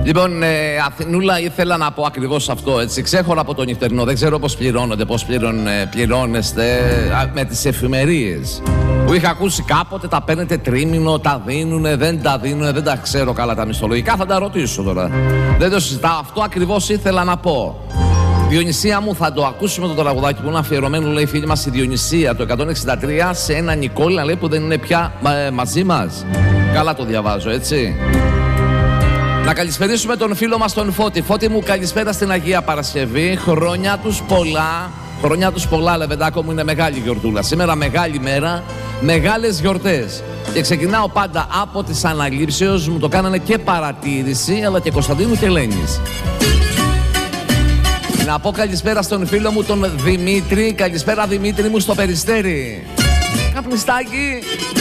Λοιπόν, Αθηνούλα, ήθελα να πω ακριβώς αυτό, έτσι. Ξέχωρα από το νυχτερινό, δεν ξέρω πώς πληρώνονται, πώς πληρώνεστε με τις εφημερίες. Που είχα ακούσει κάποτε, τα παίρνετε τρίμηνο, τα δίνουνε, δεν τα δίνουνε, δεν τα ξέρω καλά τα μισθολογικά, θα τα ρωτήσω τώρα. Δεν το συζητάω, αυτό ακριβώς ήθελα να πω. Διονυσία μου, θα το ακούσουμε το τραγουδάκι που είναι αφιερωμένο, λέει η φίλη μας η Διονυσία, το 163, σε ένα Νικόλα, λέει, που δεν είναι πια μαζί μας. Καλά το διαβάζω, έτσι. Να καλησπερίσουμε τον φίλο μας τον Φώτη. Φώτη μου, καλησπέρα στην Αγία Παρασκευή. Χρόνια τους πολλά. Χρόνια τους πολλά, Λεβεντάκο μου, είναι μεγάλη γιορτούλα. Σήμερα μεγάλη μέρα, μεγάλες γιορτές. Και ξεκινάω πάντα από τις αναλήψεως, μου το κάνανε και παρατήρηση, αλλά και Κωνσταντίνου και Ελένης. Να πω καλησπέρα στον φίλο μου τον Δημήτρη. Καλησπέρα Δημήτρη μου στο Περιστέρι. Καπνιστάκι.